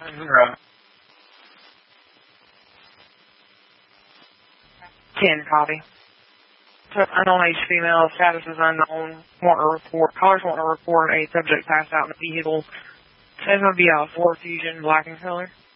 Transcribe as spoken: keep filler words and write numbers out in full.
Zero. ten, copy. So unknown age female, status is unknown, want to report, callers want to report a subject passed out in the vehicle. Says it'll be a Ford Fusion black in color.